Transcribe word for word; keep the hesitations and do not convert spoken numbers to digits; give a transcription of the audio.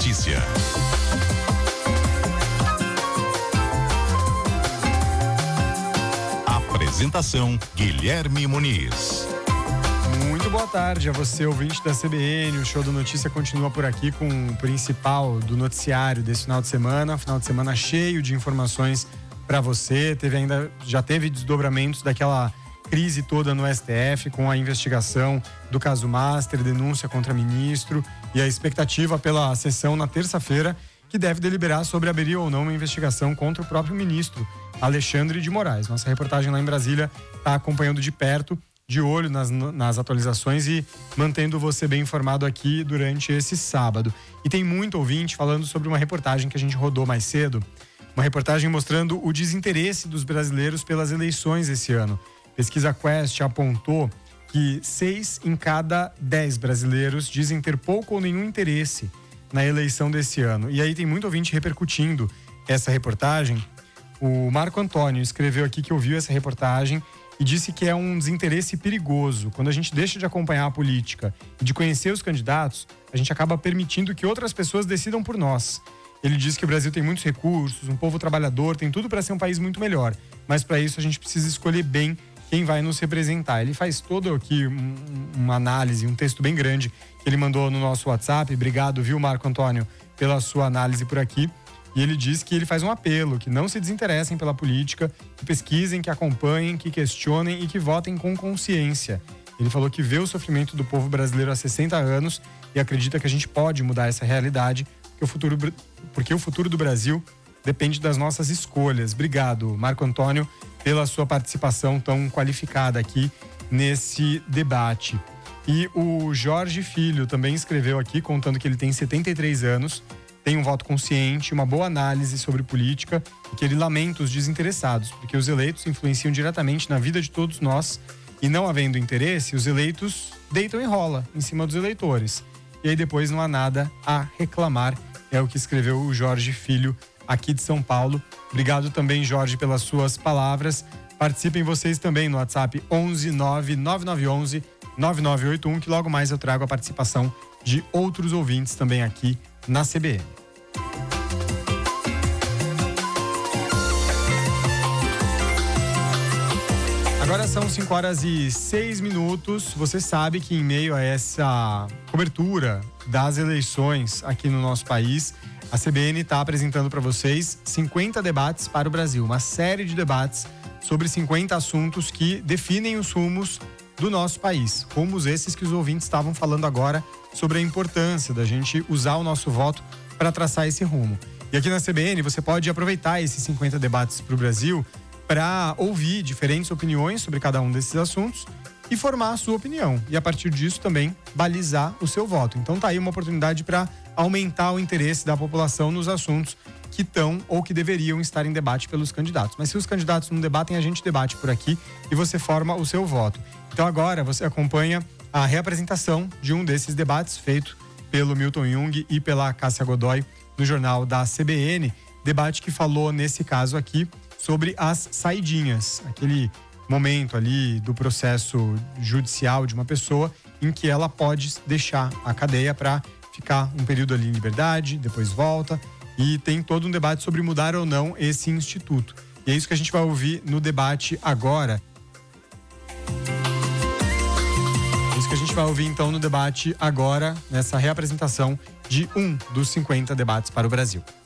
Notícia. Apresentação Guilherme Muniz. Muito boa tarde a você, ouvinte da C B N. O Show da Notícia continua por aqui com o principal do noticiário desse final de semana. Final de semana cheio de informações para você. Teve ainda, já teve desdobramentos daquela crise toda no S T F com a investigação do caso Master, denúncia contra ministro e a expectativa pela sessão na terça-feira, que deve deliberar sobre abrir ou não uma investigação contra o próprio ministro Alexandre de Moraes. Nossa reportagem lá em Brasília está acompanhando de perto, de olho nas, nas atualizações e mantendo você bem informado aqui durante esse sábado. E tem muito ouvinte falando sobre uma reportagem que a gente rodou mais cedo, uma reportagem mostrando o desinteresse dos brasileiros pelas eleições esse ano. Pesquisa Quest apontou que seis em cada dez brasileiros dizem ter pouco ou nenhum interesse na eleição desse ano. E aí tem muito ouvinte repercutindo essa reportagem. O Marco Antônio escreveu aqui que ouviu essa reportagem e disse que é um desinteresse perigoso. Quando a gente deixa de acompanhar a política e de conhecer os candidatos, a gente acaba permitindo que outras pessoas decidam por nós. Ele diz que o Brasil tem muitos recursos, um povo trabalhador, tem tudo para ser um país muito melhor. Mas para isso a gente precisa escolher bem quem vai nos representar. Ele faz todo aqui um, uma análise, um texto bem grande que ele mandou no nosso WhatsApp. Obrigado, viu, Marco Antônio, pela sua análise por aqui. E ele diz que ele faz um apelo, que não se desinteressem pela política, que pesquisem, que acompanhem, que questionem e que votem com consciência. Ele falou que vê o sofrimento do povo brasileiro há sessenta anos e acredita que a gente pode mudar essa realidade, porque o futuro, porque o futuro do Brasil depende das nossas escolhas. Obrigado, Marco Antônio, pela sua participação tão qualificada aqui nesse debate. E o Jorge Filho também escreveu aqui, contando que ele tem setenta e três anos, tem um voto consciente, uma boa análise sobre política e que ele lamenta os desinteressados, porque os eleitos influenciam diretamente na vida de todos nós e, não havendo interesse, os eleitos deitam e rola em cima dos eleitores. E aí depois não há nada a reclamar, é o que escreveu o Jorge Filho aqui de São Paulo. Obrigado também, Jorge, pelas suas palavras. Participem vocês também no WhatsApp onze nove nove nove um um nove nove oito um, que logo mais eu trago a participação de outros ouvintes também aqui na C B N. Agora são cinco horas e seis minutos. Você sabe que em meio a essa cobertura das eleições aqui no nosso país, a C B N está apresentando para vocês cinquenta debates para o Brasil, uma série de debates sobre cinquenta assuntos que definem os rumos do nosso país. Rumos esses que os ouvintes estavam falando agora sobre a importância da gente usar o nosso voto para traçar esse rumo. E aqui na C B N você pode aproveitar esses cinquenta debates para o Brasil para ouvir diferentes opiniões sobre cada um desses assuntos e formar a sua opinião. E a partir disso também balizar o seu voto. Então tá aí uma oportunidade para aumentar o interesse da população nos assuntos que estão ou que deveriam estar em debate pelos candidatos. Mas se os candidatos não debatem, a gente debate por aqui e você forma o seu voto. Então agora você acompanha a reapresentação de um desses debates feito pelo Milton Jung e pela Cássia Godoy no jornal da C B N. Debate que falou, nesse caso aqui, sobre as saidinhas. Aquele momento ali do processo judicial de uma pessoa em que ela pode deixar a cadeia para ficar um período ali em liberdade, depois volta, e tem todo um debate sobre mudar ou não esse instituto. E é isso que a gente vai ouvir no debate agora. É isso que a gente vai ouvir então no debate agora, nessa reapresentação de um dos cinquenta debates para o Brasil.